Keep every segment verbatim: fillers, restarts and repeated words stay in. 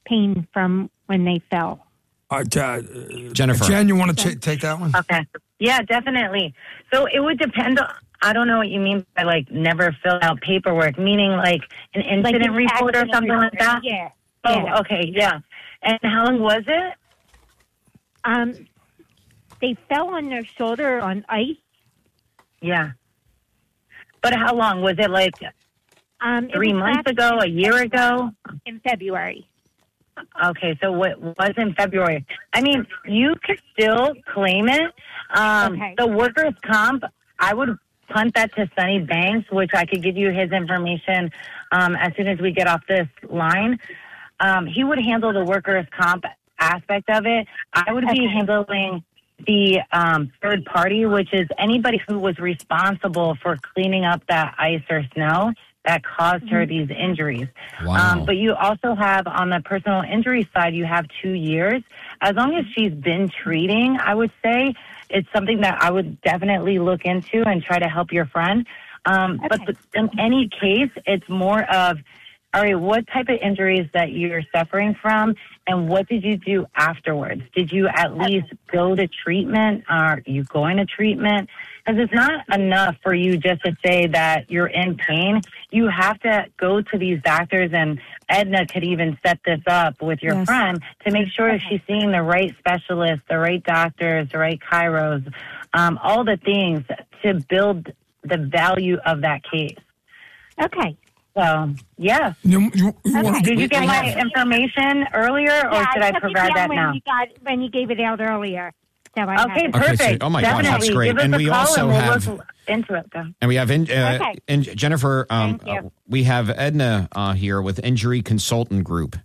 pain from when they fell. Uh, uh, Jennifer. Jen, you want to t- take that one? Okay. Yeah, definitely. So it would depend on, I don't know what you mean by like never fill out paperwork, meaning like an incident Like an report or accident something report. like that? Yeah. Oh, yeah. okay, yeah. And how long was it? Um, they fell on their shoulder on ice. Yeah. But how long? Was it like Um, it three was months last ago, a year ago? in February. Okay, so what was in February? I mean, you could still claim it. Um, Okay. The workers' comp, I would punt that to Sonny Banks, which I could give you his information um, as soon as we get off this line. Um, he would handle the workers' comp aspect of it. I would be Okay. handling the um, third party, which is anybody who was responsible for cleaning up that ice or snow that caused her these injuries. Wow. Um, but you also have, on the personal injury side, you have two years. As long as she's been treating, I would say, it's something that I would definitely look into and try to help your friend. Um, But Okay. the, in any case, it's more of, all right, what type of injuries that you're suffering from, and what did you do afterwards? Did you at least go to treatment? Are you going to treatment? Because it's not enough for you just to say that you're in pain. You have to go to these doctors, and Edna could even set this up with your Yes. friend to make sure Okay. she's seeing the right specialists, the right doctors, the right chiros, um, all the things to build the value of that case. Okay. So, yeah. You, you, you wanna Okay. do- Did you get we my have- information earlier, or Yeah, should I took it provide down that when now? You got, when you gave it out earlier. So I have Okay, it. Okay, so- perfect. oh my gosh, Definitely. that's great. Give us And a we call also and we'll have- look into it, though. And we have in, uh, Okay. in Jennifer. Um, Thank you. uh, we have Edna uh, here with Injury Consultant Group.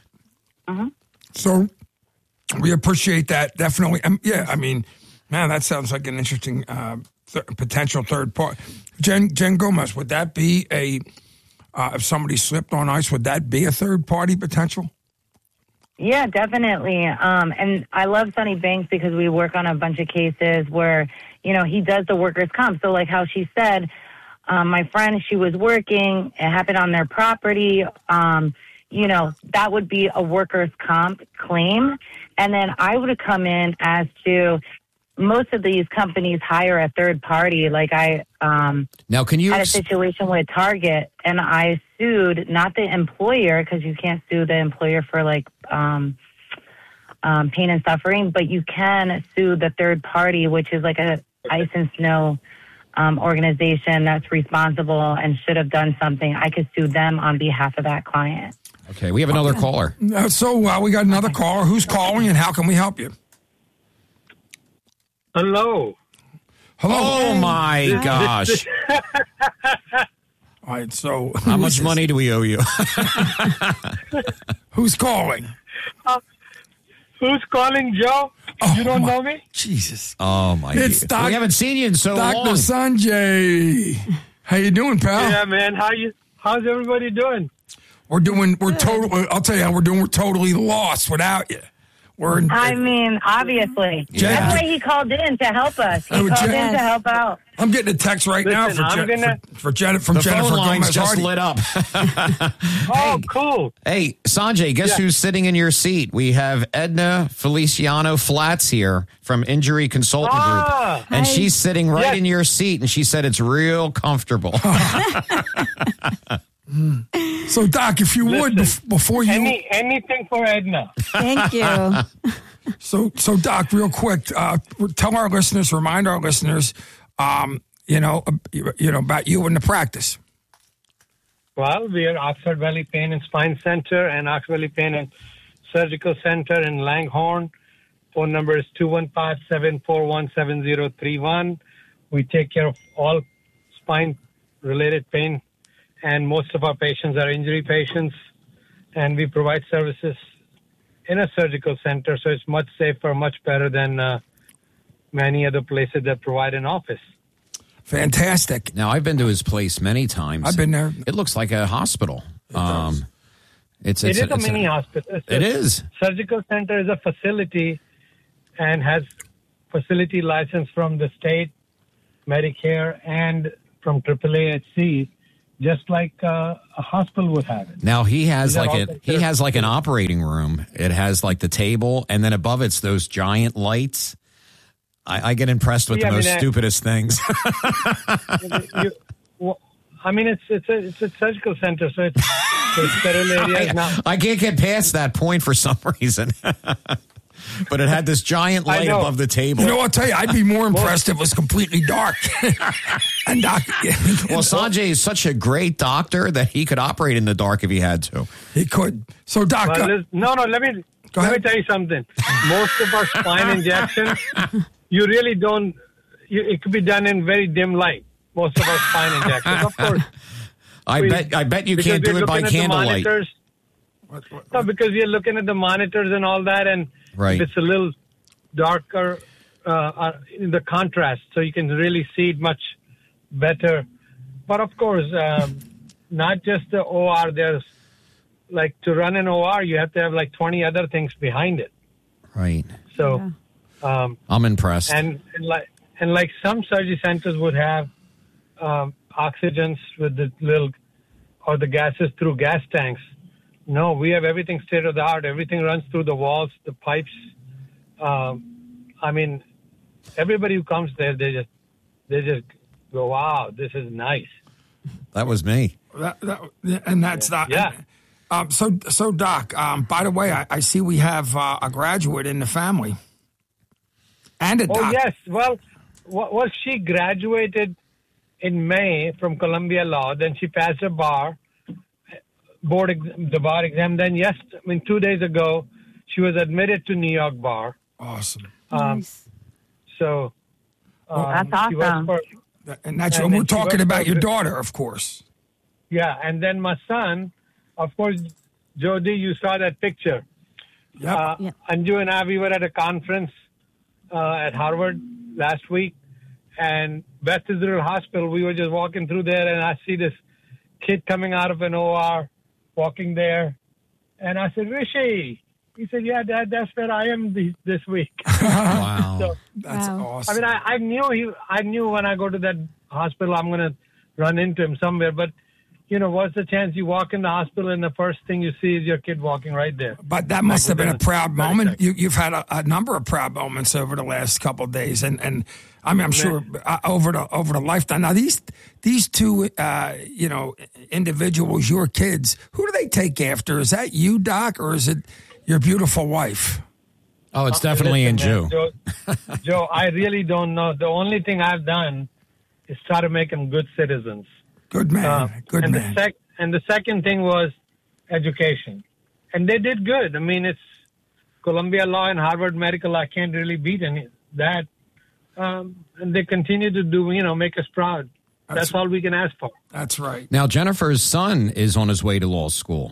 So we appreciate that, definitely. Um, yeah, I mean, man, that sounds like an interesting uh, th- potential third part. Jen, Jen Gomez, would that be a, uh, if somebody slipped on ice, would that be a third party potential? Yeah, definitely. Um, and I love Sonny Banks because we work on a bunch of cases where, you know, he does the workers' comp. So like how she said, um, my friend, she was working, it happened on their property. Um, you know, that would be a workers' comp claim. And then I would have come in as to, most of these companies hire a third party. Like I um, Now, can you had a ex- situation with Target, and I sued not the employer, because you can't sue the employer for like um, um, pain and suffering, but you can sue the third party, which is like a ice and snow um, organization that's responsible and should have done something. I could sue them on behalf of that client. Okay, we have another caller. Uh, so uh, we got another caller. Who's calling and how can we help you? Hello. Hello. Oh my gosh! All right, so How much money do we owe you? who's calling? Who's calling, Joe? Oh, you don't my- know me? Jesus. Oh my! It's God. Doc- we haven't seen you in so Doctor long. Sanjay. How you doing, pal? Yeah, man. How you? How's everybody doing? We're doing, we're totally, I'll tell you how we're doing, we're totally lost without you. We're in, I mean, obviously. Jen- That's why he called in to help us. He Oh, called Jen- in to help out. I'm getting a text right now Listen, for, I'm Jen, gonna- for, for Jen, from The Jennifer phone lines Gomez just Hardy. lit up. Oh, cool. Hey, Sanjay, guess Yeah. who's sitting in your seat? We have Edna Feliciano Flats here from Injury Consultant Ah, Group. And Hi. she's sitting right Yes. in your seat, and she said it's real comfortable. So, Doc, if you would, Listen, bef- before you, Any anything for Edna? Thank you. so, so Doc, real quick, uh, tell our listeners, remind our listeners, um, you know, uh, you you know, about you and the practice. Well, we are Oxford Valley Pain and Spine Center and Oxford Valley Pain and Surgical Center in Langhorne. Phone number is two one five, seven four one, seven zero three one. We take care of all spine-related pain, and most of our patients are injury patients, and we provide services in a surgical center, so it's much safer, much better than uh, many other places that provide an office. Fantastic. Now, I've been to his place many times. I've been there. It looks like a hospital. It um, it's, It it's, is a it's mini hospital. It's It a- is. Surgical center is a facility and has facility license from the state, Medicare, and from triple A H C. just like uh, a hospital would have it. Now he has These are like all a, he considered- has like an operating room. It has like the table, and then above it's those giant lights. I, I get impressed with Yeah, the I most mean, I- stupidest things. You- well, I mean, it's it's a it's a surgical center, so it's, so it's sterile areas now. I can't get past that point for some reason. But it had this giant I light know. above the table. You know, I'll tell you, I'd be more impressed if it was completely dark. And Doc, Well, Sanjay is such a great doctor that he could operate in the dark if he had to. he could. So, Doc, Well, uh, listen- no, no. Let me Go let ahead. me tell you something. Most of our spine injections, you really don't. You, it could be done in very dim light. Most of our spine injections, of course. I We- bet I bet you because can't do we're it by looking at the candlelight. monitors. No, because you're looking at the monitors and all that, and Right. it's a little darker uh, uh, in the contrast, so you can really see it much better. But of course, um, not just the O R. There's like to run an O R, you have to have like twenty other things behind it. Right. So, um, I'm impressed. and, and like and like some surgery centers would have um, oxygens with the little or the gases through gas tanks. No, we have everything state of the art. Everything runs through the walls, the pipes. Um, I mean, everybody who comes there, they just they just go, "Wow, this is nice." That was me. that, that, and that's not. Yeah. Um, so, so Doc. Um, by the way, I, I see we have uh, a graduate in the family, and a Oh doc. yes, well, wa- well, she graduated in May from Columbia Law. Then she passed her bar board, ex- the bar exam. Then yes, I mean two days ago, she was admitted to New York Bar. Awesome. Um, so um, That's she works awesome. for- And that's And and we're then she talking works about for your the- daughter, of course. yeah, and then my son, of course, Jody, you saw that picture. Yep. Uh, Yep. Anju and I, we were at a conference uh, at Harvard last week, and Beth Israel Hospital, we were just walking through there, and I see this kid coming out of an O R, walking there, and I said, Rishi. He said, yeah, Dad, that's where I am this, this week. Wow. So, That's Wow. awesome. I mean, I, I knew he. I knew when I go to that hospital, I'm going to run into him somewhere. But you know, what's the chance you walk in the hospital and the first thing you see is your kid walking right there? But that must have been a within proud thirty moment. seconds. You, you've had a, a number of proud moments over the last couple of days, and, and I mean, I'm sure uh, over the over the lifetime. Now these these two, uh, you know, individuals, your kids, who do they take after? Is that you, Doc, or is it your beautiful wife? Oh, it's definitely in Listen, Jew. man, Joe, Joe, I really don't know. The only thing I've done is try to make them good citizens. Good man, Uh, good and man. The sec- and the second thing was education. And they did good. I mean, it's Columbia Law and Harvard Medical. I can't really beat any that. Um, and they continue to do, you know, make us proud. That's, That's- all we can ask for. That's right. Now, Jennifer's son is on his way to law school.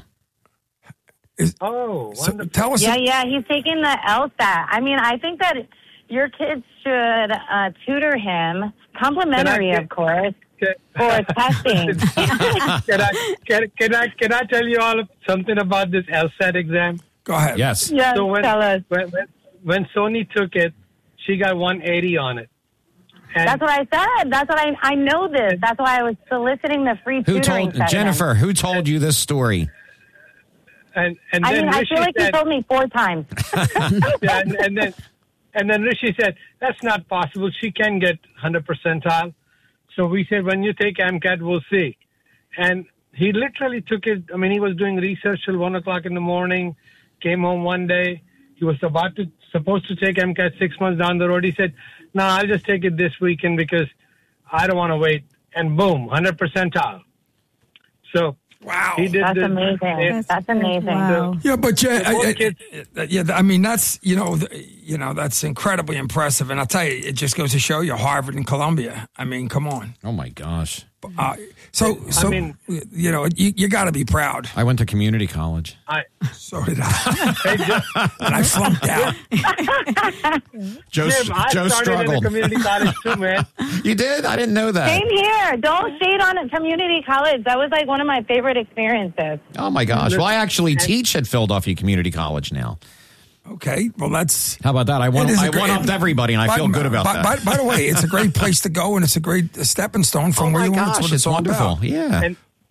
Oh, So wonderful. tell us. Yeah, yeah, he's taking the LSAT. I mean, I think that your kids should uh, tutor him, complimentary, Can I- of course, Can, for testing. can, I, can, can, I, can I tell you all something about this LSAT exam? Go ahead. Yes. Yes, So when, tell us. when, when, when Sony took it, she got one eighty on it. And That's what I said. That's what I I know this. That's why I was soliciting the free Who tutoring told session. Jennifer? Who told you this story? And, and I then mean, I Rishi feel like said, you told me four times. yeah, and, and then and then Rishi said, that's not possible. She can get one hundred percentile. So we said, when you take MCAT, we'll see. And he literally took it. I mean, he was doing research till one o'clock in the morning, came home one day. He was about to supposed to take MCAT six months down the road. He said, no, I'll just take it this weekend because I don't want to wait. And boom, one hundred percentile. So Wow. he did That's this. amazing. it- That's amazing. Wow. Yeah, but yeah, The poor I, I- kids- I- yeah, I mean that's you know, the, you know that's incredibly impressive, and I'll tell you, it just goes to show you Harvard and Columbia. I mean, come on. Oh my gosh. Uh, so, so mean- you know, you, you got to be proud. I went to community college. I, So did I, hey, Joe, and I flunked out. Joe, Jim, I Joe started in a struggled. community college too, man. You did? I didn't know that. Same here. Don't shade on a community college. That was like one of my favorite experiences. Oh my gosh. Well, I actually teach at Philadelphia Community College now. Okay, well that's. How about that? I won It is a I great- one upped everybody and I by- feel good about by, that. By, by the way, it's a great place to go, and it's a great stepping stone from oh where my you want. gosh, That's what it's all wonderful. about. Yeah. And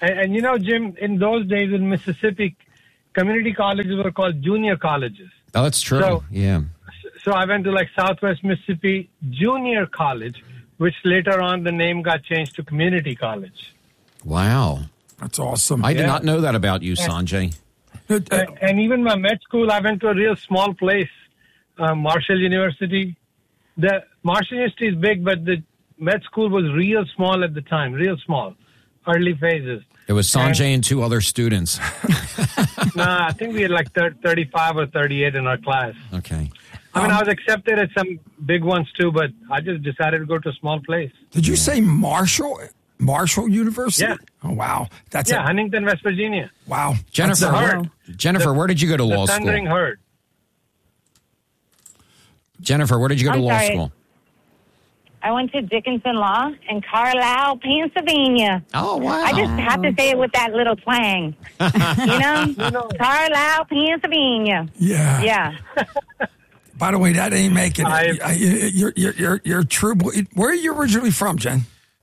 And, and you know, Jim, in those days in Mississippi, community colleges were called junior colleges. Oh, that's true. So- yeah. So I went to like Southwest Mississippi Junior College, which later on the name got changed to Community College. Wow. That's awesome. I did Yeah. not know that about you, Sanjay. Uh, uh, And, and even my med school, I went to a real small place, uh, Marshall University. The Marshall University is big, but the med school was real small at the time, real small, early phases. It was Sanjay and two other students. Nah, I think we had like thir- thirty-five or thirty-eight in our class. Okay. I mean, Um, I was accepted at some big ones too, but I just decided to go to a small place. Did you say Marshall? Marshall University? Yeah. Oh, wow. That's Yeah, a, Huntington, West Virginia. wow. Jennifer, That's a- Herd. Jennifer, where did you go to The law Thundering school? Herd. Jennifer, where did you go to I'm law sorry. school? I went to Dickinson Law in Carlisle, Pennsylvania. Oh, wow. I just have to say it with that little twang. You know? Carlisle, Pennsylvania. Yeah. Yeah. By the way, that ain't making it. I- I- You're, you're, you're, you're true. Where are you originally from, Jen?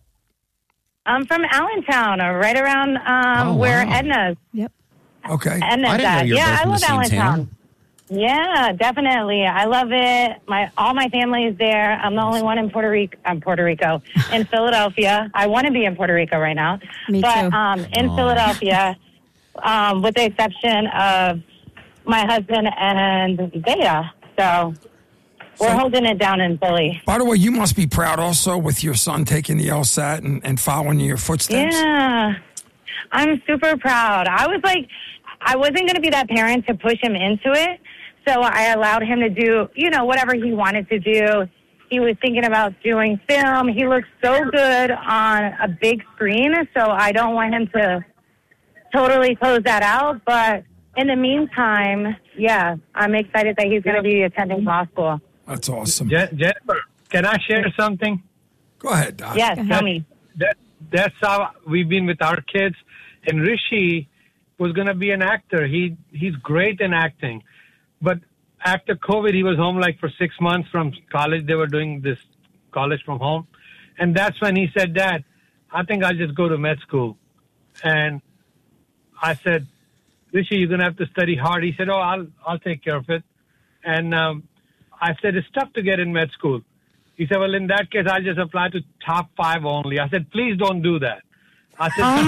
I'm from Allentown, or right around um, Oh, where wow. Edna's. Yep. Okay. Edna's I didn't know at. you were Yeah, both I from love the same Allentown. town. Yeah, definitely. I love it. My all my family is there. I'm the only one in Puerto Rico. I'm Puerto Rico in Philadelphia. I want to be in Puerto Rico right now, Me but too. um, in Aw. Philadelphia, um, with the exception of my husband and Beta. So we're So- holding it down in Philly. By the way, you must be proud also with your son taking the LSAT and, and following in your footsteps. Yeah, I'm super proud. I was like, I wasn't going to be that parent to push him into it. So I allowed him to do, you know, whatever he wanted to do. He was thinking about doing film. He looks so good on a big screen. So I don't want him to totally close that out. But in the meantime, yeah, I'm excited that he's going to be attending law school. That's awesome. Je- Jennifer, can I share something? Go ahead, Doc. Yes, tell me. That that's how we've been with our kids. And Rishi was going to be an actor. He he's great in acting, but after COVID, he was home like for six months from college. They were doing this college from home, and that's when he said, "Dad, I think I'll just go to med school." And I said, "Rishi, you're going to have to study hard." He said, "Oh, I'll I'll take care of it." And um, I said, "It's tough to get in med school." He said, "Well, in that case, I'll just apply to top five only." I said, "Please don't do that." I said, Oh,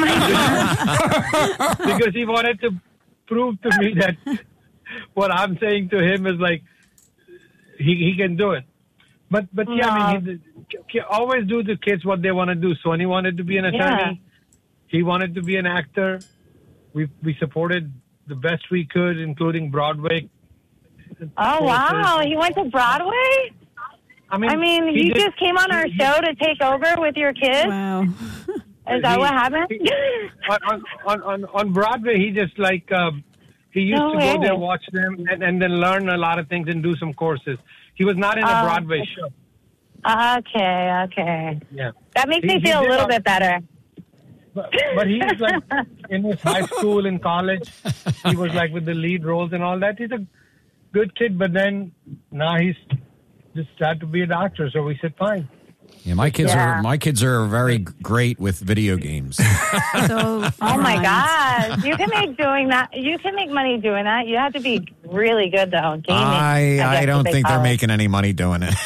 my God. because he wanted to prove to me that what I'm saying to him is like he he can do it. But but yeah, I mean, he, he always do to kids what they want to do. Sonny wanted to be an attorney. He wanted to be an actor. We we supported the best we could, including Broadway. Oh, wow. He went to Broadway? I mean, I mean, he you did- just came on our he- show to take over with your kids? Wow. Is that he- what happened? he- on, on, on, on Broadway, he just like, um, he used No to way. go there, watch them, and, and then learn a lot of things and do some courses. He was not in a Oh. Broadway show. Okay, okay. Yeah. That makes He- me he feel a did little all- bit better. But, but he was like, in his high school and college, he was like with the lead roles and all that. He's a good kid, but then now he's just started to be a doctor, so we said, fine. Yeah, my kids Yeah. are my kids are very g- great with video games. So, Oh my gosh, you can make doing that. You can make money doing that. You have to be really good though. Gaming, I guess, I is don't they think they're call it. making any money doing it.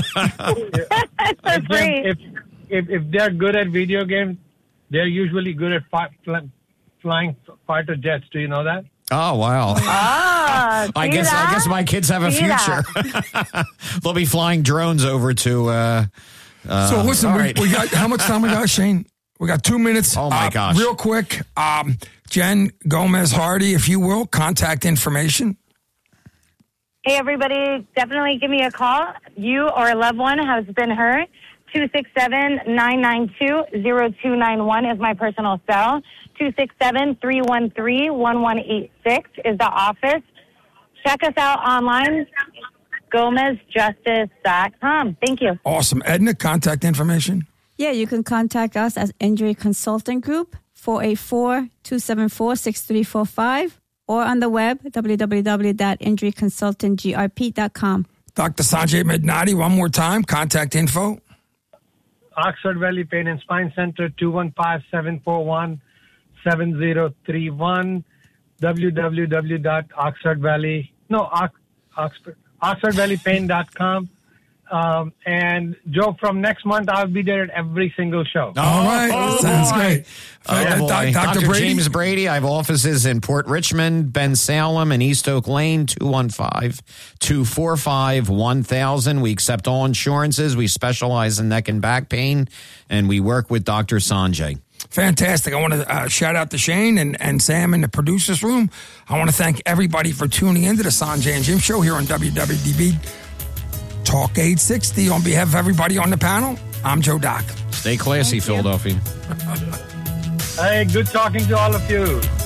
It's for If, free. if, if, if they're good at video games, they're usually good at fi- fly, flying fighter jets. Do you know that? Oh wow! Ah, I see guess I that? guess my kids have a See future. They'll be flying drones over to. Uh, uh, So listen, all we, right. we got how much time we got, Shane? We got two minutes. Oh, my Uh, gosh. Real quick, um, Jen Gomez Hardy, if you will, contact information. Hey, everybody, definitely give me a call. You or a loved one has been hurt. two six seven, nine nine two, zero two nine one is my personal cell. two six seven, three one three, one one eight six is the office. Check us out online, gomez justice dot com. Thank you. Awesome. Edna, contact information. yeah, you can contact us as Injury Consulting Group, four eight four, two seven four, six three four five, or on the web, w w w dot injury consultant g r p dot com. Doctor Sanjay Mednati, one more time, contact info. Oxford Valley Pain and Spine Center, two one five, seven four one, seven zero three one. w w w dot oxford valley no Ox, Oxford oxford valley pain dot com. Um, and Joe, from next month, I'll be there at every single show. All right. Oh, Sounds boy. great. Oh, Uh, boy. Doc- Doctor Doctor Brady? James Brady. I have offices in Port Richmond, Ben Salem, and East Oak Lane, two one five, two four five, one thousand. We accept all insurances. We specialize in neck and back pain, and we work with Doctor Sanjay. Fantastic. I want to uh, shout out to Shane and, and Sam in the producer's room. I want to thank everybody for tuning into the Sanjay and Jim show here on W W D B Talk eight sixty. On behalf of everybody on the panel, I'm Joe Doc. Stay classy, Thank you. Philadelphia. Hey, good talking to all of you.